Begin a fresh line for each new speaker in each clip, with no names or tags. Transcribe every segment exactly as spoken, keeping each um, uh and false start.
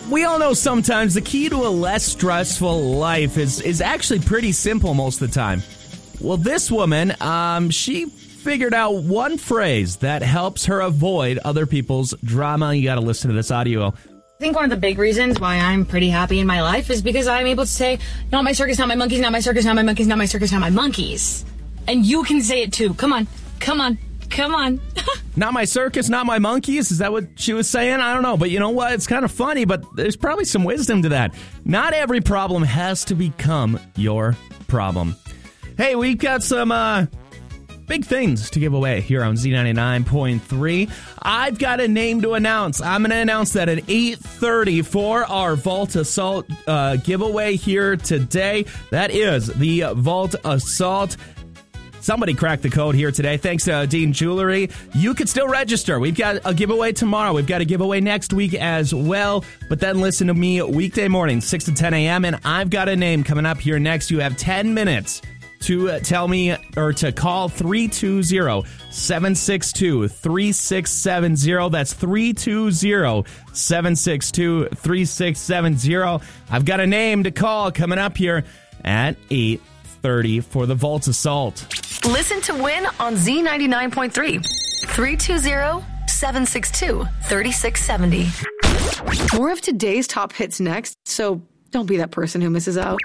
We all know sometimes the key to a less stressful life is, is actually pretty simple most of the time. Well, this woman, um, she figured out one phrase that helps her avoid other people's drama. You got to listen to this audio.
I think one of the big reasons why I'm pretty happy in my life is because I'm able to say, not my circus, not my monkeys, not my circus, not my monkeys, not my circus, not my monkeys. And you can say it too. Come on, come on, come on.
Not my circus, not my monkeys. Is that what she was saying? I don't know. But you know what? It's kind of funny, but there's probably some wisdom to that. Not every problem has to become your problem. Hey, we've got some uh, big things to give away here on Z ninety-nine point three. I've got a name to announce. I'm going to announce that at eight thirty for our Vault Assault uh, giveaway here today. That is the Vault Assault. Somebody cracked the code here today. Thanks to uh, Dean Jewelry. You can still register. We've got a giveaway tomorrow. We've got a giveaway next week as well. But then listen to me weekday morning, six to ten a.m. And I've got a name coming up here next. You have ten minutes to uh, tell me or to call three two zero, seven six two, three six seven zero. That's three two zero, seven six two, three six seven zero. I've got a name to call coming up here at eight thirty for the Vault Assault.
Listen to win on Z ninety-nine point three. three two zero, seven six two, three six seven zero.
More of today's top hits next, so don't be that person who misses out.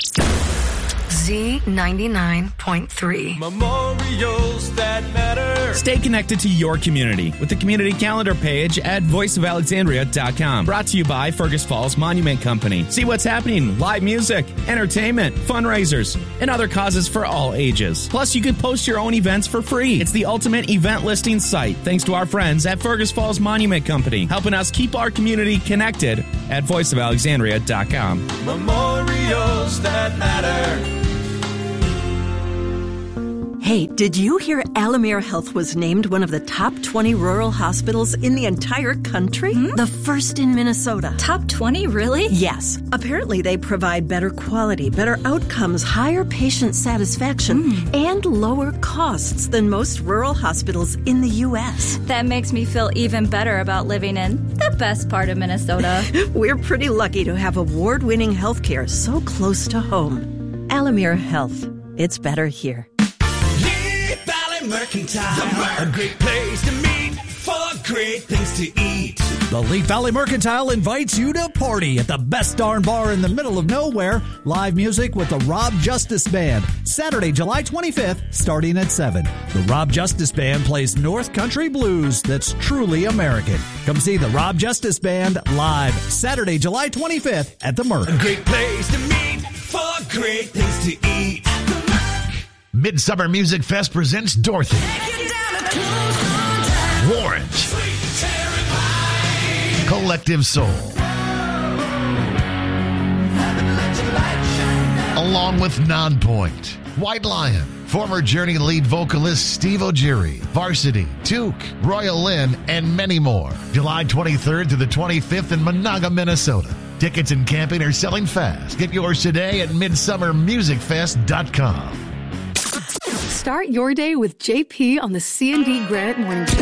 Z ninety-nine point three.
Memorials that matter.
Stay connected to your community with the community calendar page at voice of alexandria dot com. Brought to you by Fergus Falls Monument Company. See what's happening, live music, entertainment, fundraisers, and other causes for all ages. Plus, you can post your own events for free. It's the ultimate event listing site, thanks to our friends at Fergus Falls Monument Company, helping us keep our community connected at voice of alexandria dot com.
Memorials that matter.
Hey, did you hear Alamere Health was named one of the top twenty rural hospitals in the entire country? Hmm? The first in Minnesota.
Top twenty, really?
Yes. Apparently they provide better quality, better outcomes, higher patient satisfaction, mm. and lower costs than most rural hospitals in the U S
That makes me feel even better about living in the best part of Minnesota.
We're pretty lucky to have award-winning healthcare so close to home. Alamere Health. It's better here.
Mercantile, a great place to meet for great things to eat.
The Leaf Valley Mercantile invites you to party at the best darn bar in the middle of nowhere. Live music with the Rob Justice Band. Saturday, July twenty-fifth, starting at seven. The Rob Justice Band plays North Country blues that's truly American. Come see the Rob Justice Band live Saturday, July twenty-fifth at the Merc.
A great place to meet for great things to eat.
Midsummer Music Fest presents Dorothy, Warrant, Collective Soul, along with Nonpoint, White Lion, former Journey lead vocalist Steve O'Geary, Varsity, Took, Royal Lynn, and many more. July twenty-third to the twenty-fifth in Monaga, Minnesota. Tickets and camping are selling fast. Get yours today at midsummer music fest dot com.
Start your day with J P on the C and D Granite Morning Show.